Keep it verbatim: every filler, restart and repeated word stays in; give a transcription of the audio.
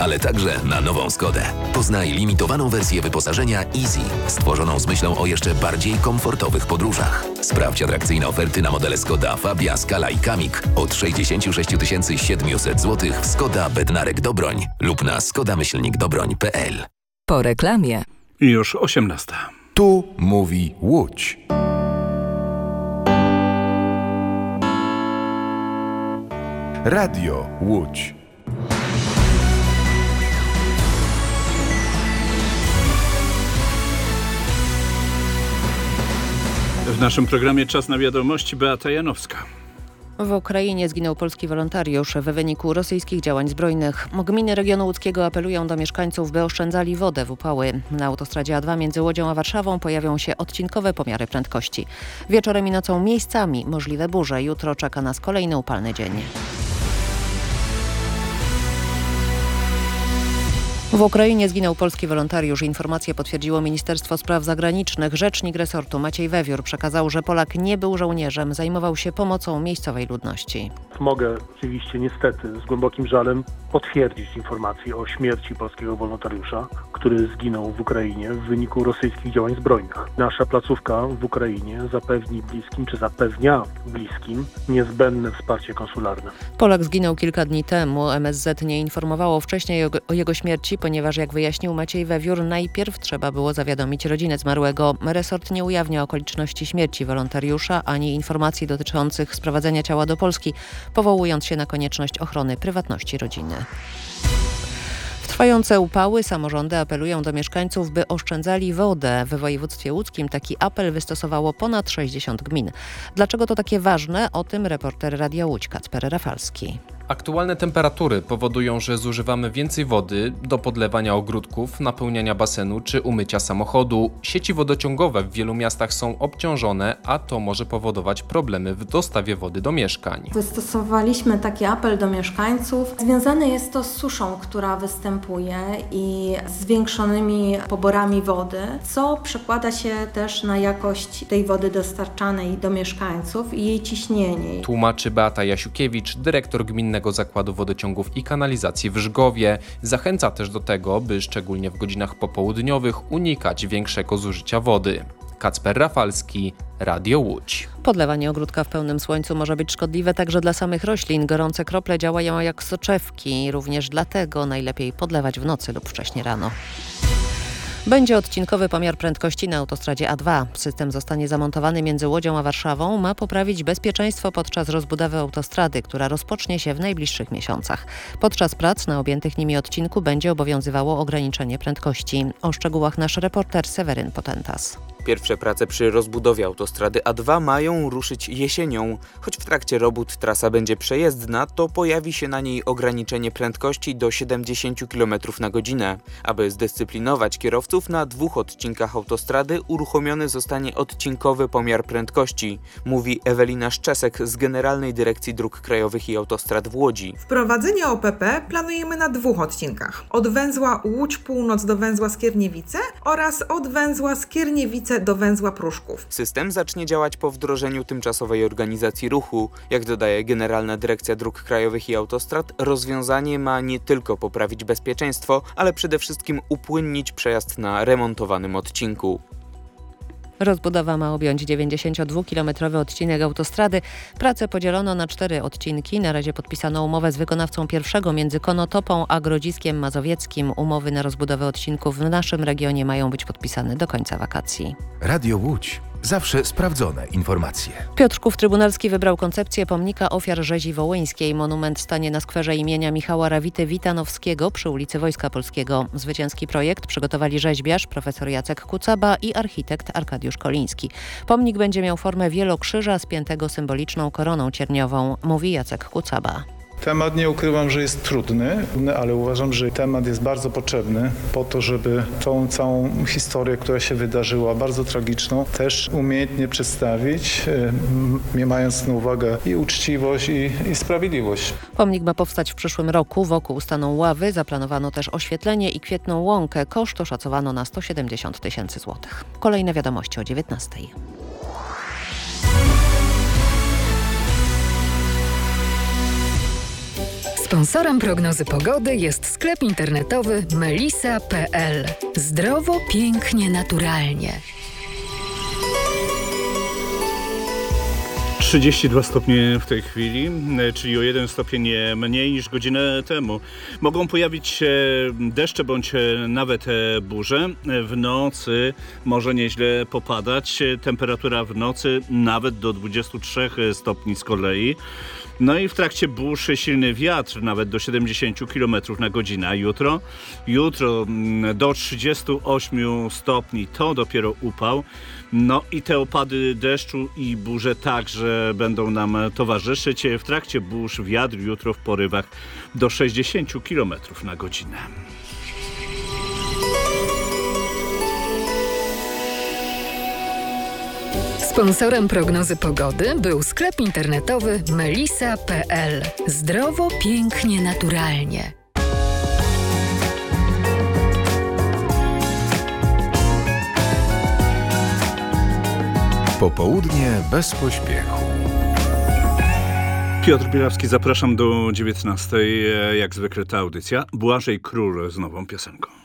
ale także na nową Skodę. Poznaj limitowaną wersję wyposażenia Easy, stworzoną z myślą o jeszcze bardziej komfortowych podróżach. Sprawdź atrakcyjne oferty na modele Skoda Fabia, Scala i Kamik od sześćdziesiąt sześć tysięcy siedemset złotych w Skoda Bednarek Dobroń lub na skoda myślnik dobroń kropka p l. Po reklamie. I już osiemnasta. Tu mówi Łódź. Radio Łódź. W naszym programie Czas na wiadomości Beata Janowska. W Ukrainie zginął polski wolontariusz w wyniku rosyjskich działań zbrojnych. Gminy regionu łódzkiego apelują do mieszkańców, by oszczędzali wodę w upały. Na autostradzie A dwa między Łodzią a Warszawą pojawią się odcinkowe pomiary prędkości. Wieczorem i nocą miejscami możliwe burze. Jutro czeka nas kolejny upalny dzień. W Ukrainie zginął polski wolontariusz. Informację potwierdziło Ministerstwo Spraw Zagranicznych. Rzecznik resortu Maciej Wewiór przekazał, że Polak nie był żołnierzem, zajmował się pomocą miejscowej ludności. Mogę oczywiście niestety z głębokim żalem potwierdzić informację o śmierci polskiego wolontariusza, który zginął w Ukrainie w wyniku rosyjskich działań zbrojnych. Nasza placówka w Ukrainie zapewni bliskim, czy zapewnia bliskim niezbędne wsparcie konsularne. Polak zginął kilka dni temu. M S Z nie informowało wcześniej o, o jego śmierci, ponieważ jak wyjaśnił Maciej Wewiór, najpierw trzeba było zawiadomić rodzinę zmarłego. Resort nie ujawnia okoliczności śmierci wolontariusza ani informacji dotyczących sprowadzenia ciała do Polski, powołując się na konieczność ochrony prywatności rodziny. W trwające upały samorządy apelują do mieszkańców, by oszczędzali wodę. W województwie łódzkim taki apel wystosowało ponad sześćdziesiąt gmin. Dlaczego to takie ważne? O tym reporter Radia Łódź Kacper Rafalski. Aktualne temperatury powodują, że zużywamy więcej wody do podlewania ogródków, napełniania basenu czy umycia samochodu. Sieci wodociągowe w wielu miastach są obciążone, a to może powodować problemy w dostawie wody do mieszkań. Wystosowaliśmy taki apel do mieszkańców. Związane jest to z suszą, która występuje i zwiększonymi poborami wody, co przekłada się też na jakość tej wody dostarczanej do mieszkańców i jej ciśnienie. Tłumaczy Beata Jasiukiewicz, dyrektor Gminnego Zakładu Wodociągów i Kanalizacji w Żgowie. Zachęca też do tego, by szczególnie w godzinach popołudniowych unikać większego zużycia wody. Kacper Rafalski, Radio Łódź. Podlewanie ogródka w pełnym słońcu może być szkodliwe także dla samych roślin. Gorące krople działają jak soczewki. Również dlatego najlepiej podlewać w nocy lub wcześnie rano. Będzie odcinkowy pomiar prędkości na autostradzie A dwa. System zostanie zamontowany między Łodzią a Warszawą. Ma poprawić bezpieczeństwo podczas rozbudowy autostrady, która rozpocznie się w najbliższych miesiącach. Podczas prac na objętych nimi odcinku będzie obowiązywało ograniczenie prędkości. O szczegółach nasz reporter Seweryn Potentas. Pierwsze prace przy rozbudowie autostrady A dwa mają ruszyć jesienią. Choć w trakcie robót trasa będzie przejezdna, to pojawi się na niej ograniczenie prędkości do siedemdziesiąt kilometrów na godzinę. Aby zdyscyplinować kierowców, na dwóch odcinkach autostrady uruchomiony zostanie odcinkowy pomiar prędkości, mówi Ewelina Szczesek z Generalnej Dyrekcji Dróg Krajowych i Autostrad w Łodzi. Wprowadzenie O P P planujemy na dwóch odcinkach. Od węzła Łódź Północ do węzła Skierniewice oraz od węzła Skierniewice do węzła Pruszków. System zacznie działać po wdrożeniu tymczasowej organizacji ruchu. Jak dodaje Generalna Dyrekcja Dróg Krajowych i Autostrad, rozwiązanie ma nie tylko poprawić bezpieczeństwo, ale przede wszystkim upłynnić przejazd na remontowanym odcinku. Rozbudowa ma objąć dziewięćdziesięciodwukilometrowy odcinek autostrady. Pracę podzielono na cztery odcinki. Na razie podpisano umowę z wykonawcą pierwszego między Konotopą a Grodziskiem Mazowieckim. Umowy na rozbudowę odcinków w naszym regionie mają być podpisane do końca wakacji. Radio Łódź. Zawsze sprawdzone informacje. Piotrków Trybunalski wybrał koncepcję pomnika ofiar rzezi wołyńskiej. Monument stanie na skwerze imienia Michała Rawity-Witanowskiego przy ulicy Wojska Polskiego. Zwycięski projekt przygotowali rzeźbiarz profesor Jacek Kucaba i architekt Arkadiusz Koliński. Pomnik będzie miał formę wielokrzyża spiętego symboliczną koroną cierniową, mówi Jacek Kucaba. Temat, nie ukrywam, że jest trudny, ale uważam, że temat jest bardzo potrzebny po to, żeby tą całą historię, która się wydarzyła, bardzo tragiczną, też umiejętnie przedstawić, mając na uwagę i uczciwość, i, i sprawiedliwość. Pomnik ma powstać w przyszłym roku. Wokół staną ławy, zaplanowano też oświetlenie i kwietną łąkę. Koszt oszacowano na sto siedemdziesiąt tysięcy złotych. Kolejne wiadomości o dziewiętnastej. Sponsorem prognozy pogody jest sklep internetowy melisa kropka p l. Zdrowo, pięknie, naturalnie. trzydzieści dwa stopnie w tej chwili, czyli o jeden stopień mniej niż godzinę temu. Mogą pojawić się deszcze bądź nawet burze. W nocy może nieźle popadać. Temperatura w nocy nawet do dwudziestu trzech stopni z kolei. No i w trakcie burz silny wiatr, nawet do siedemdziesięciu kilometrów na godzinę. A jutro? Jutro do trzydziestu ośmiu stopni, to dopiero upał. No i te opady deszczu i burze także będą nam towarzyszyć. W trakcie burz wiatr jutro w porywach do sześćdziesięciu kilometrów na godzinę. Sponsorem prognozy pogody był sklep internetowy melisa kropka p l. Zdrowo, pięknie, naturalnie. Popołudnie bez pośpiechu. Piotr Bielawski, zapraszam do dziewiętnastej. Jak zwykle ta audycja. Błażej Król z nową piosenką.